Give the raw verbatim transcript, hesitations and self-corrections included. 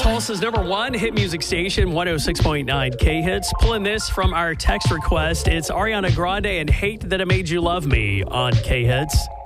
Tulsa's number one hit music station, one oh six point nine K-Hits. Pulling this from our text request. It's Ariana Grande and Hate That It Made You Love Me on K-Hits.